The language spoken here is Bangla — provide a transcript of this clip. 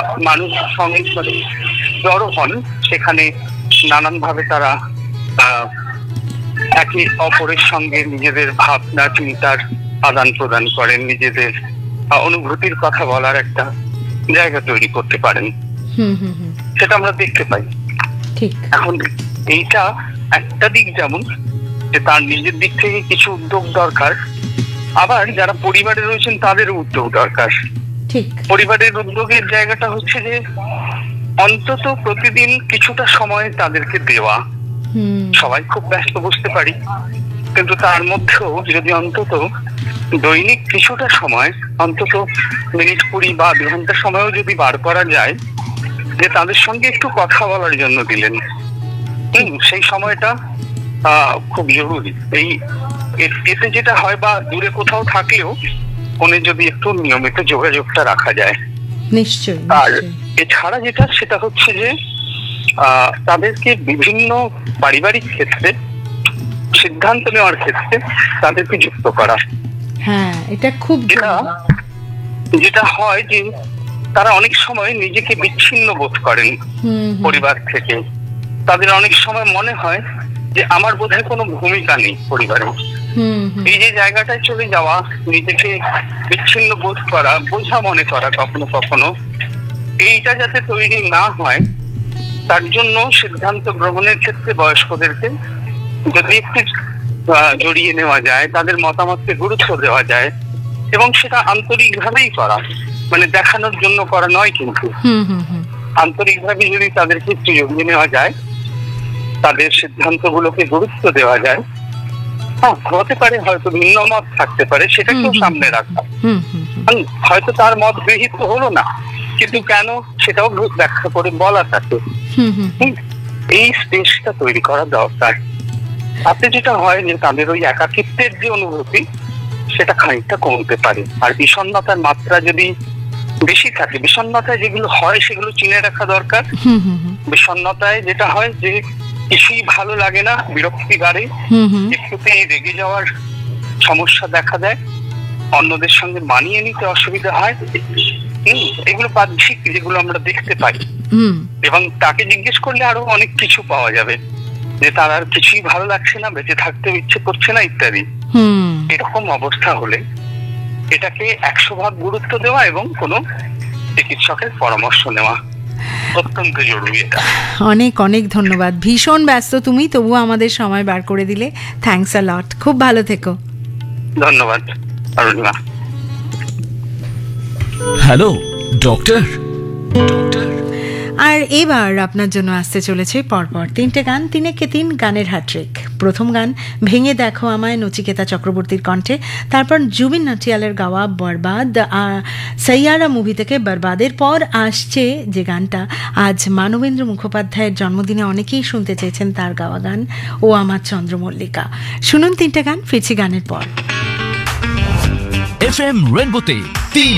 মানুষ সঙ্গে জড়ো হন, সেখানে নানানভাবে তারা একে অপরের সঙ্গে নিজেদের ভাবনা চিন্তার আদান প্রদান করেন, নিজেদের অনুভূতির কথা বলার একটা জায়গা তৈরি করতে পারেন। সেটা আমরা দেখতে পাই। এখন এইটা একটা দিক, যেমন যে তার নিজের দিক থেকে কিছু উদ্যোগ দরকার, আবার যারা পরিবারে রয়েছেন তাদেরও উদ্যোগ দরকার। পরিবারের উদ্যোগের জায়গাটা হচ্ছে যে অন্তত প্রতিদিন কিছুটা সময় তাদেরকে দেওয়া। সবাই খুব ব্যস্ত বুঝতে পারি, কিন্তু তার মধ্যেও যদি অন্তত দৈনিক কিছুটা সময়, অন্তত মিনিট 20 বা 2 ঘন্টা সময়ও যদি বার করা যায়, যে তাদের সঙ্গে একটু কথা বলার জন্য দিলেন, সেই সময়টা খুব জরুরি। এতে যেটা হয়, বা দূরে কোথাও থাকলেও ফোনে যদি একটু নিয়মিত যোগাযোগটা রাখা যায়। নিশ্চয়ই। আর এছাড়া যেটা, সেটা হচ্ছে যে তাদেরকে বিভিন্ন পারিবারিক ক্ষেত্রে সিদ্ধান্ত নেওয়ার ক্ষেত্রে তাদেরকে যুক্ত করা। হ্যাঁ, এটা খুব যেটা হয় যে তারা অনেক সময় নিজেকে বিচ্ছিন্ন বোধ করেন পরিবার থেকে। তাদের অনেক সময় মনে হয় যে আমার বোধহয় কোনো ভূমিকা নেই পরিবারে। এই যে জায়গাটায় চলে যাওয়া, নিজেকে বিচ্ছিন্ন বোধ করা, বোঝা মনে করা কখনো কখনো, এইটা যাতে তৈরি না হয়, তার জন্য সিদ্ধান্ত গ্রহণের ক্ষেত্রে বয়স্কদেরকে যদি একটু জড়িয়ে নেওয়া যায়, তাদের মতামতকে গুরুত্ব দেওয়া যায়, এবং সেটা আন্তরিকভাবেই করা, মানে দেখানোর জন্য করা নয়, কিন্তু আন্তরিকভাবে যদি তাদেরকে একটু জড়িয়ে নেওয়া যায়, তাদের সিদ্ধান্তগুলোকে গুরুত্ব দেওয়া যায়, হতে পারে হয়তো ভিন্ন মত থাকতে পারে, সেটাকেও সামনে রাখা। হয়তো তার মত গৃহীত হলো না, কিন্তু কেন সেটাও ব্যাখ্যা করে বলা থাকে। এই স্পেসটা তৈরি করা দরকার। তাতে যেটা হয় যে তাদের ওই একাকিত্বের যে অনুভূতি, সেটা খানিকটা কমতে পারে। আর বিষণ্ণতার মাত্রা যদি বেশি থাকে, বিষণ্ণতায় যেগুলো হয় সেগুলো চিনে রাখা দরকার। বিষণ্ণতায় যেটা হয় যে কিছুই ভালো লাগে না, বিরক্তি বাড়ে, একটুতেই রেগে যাওয়ার সমস্যা দেখা দেয়, অন্যদের সঙ্গে মানিয়ে নিতে অসুবিধা হয়। এগুলো বাহ্যিক যেগুলো আমরা দেখতে পাই, এবং তাকে জিজ্ঞেস করলে আরো অনেক কিছু পাওয়া যাবে, যে তার আর কিছুই ভালো লাগছে না, বেঁচে থাকতে ইচ্ছে করছে না, ইত্যাদি। এরকম অবস্থা হলে এটাকে 100% গুরুত্ব দেওয়া এবং কোনো চিকিৎসকের পরামর্শ নেওয়া অত্যন্ত জরুরি। এটা অনেক অনেক ধন্যবাদ। ভীষণ ব্যস্ত তুমি, তবুও আমাদের সময় বার করে দিলে। থ্যাঙ্কস আ লট। খুব ভালো থেকো। ধন্যবাদ অরুণিমা। Hello doctor. আর এবার আপনার জন্য আসতে চলেছে পরপর 3টে গান, 3 গানের হ্যাট্রিক। প্রথম গান ভেঙে দেখো আমায়, নচিকেতা চক্রবর্তীর কণ্ঠে। তারপর জুবিন নটিয়ালের গাওয়া বরবাদ, সাইয়ারা মুভি থেকে বরবাদের পর আসছে যে গানটা আজ মানবেন্দ্র মুখোপাধ্যায়ের জন্মদিনে অনেকেই শুনতে চেয়েছেন, তার গাওয়া গান ও আমার চন্দ্রমল্লিকা। শুনুন 3টে গান, ফিরছি গানের পর। FM রেনবোতে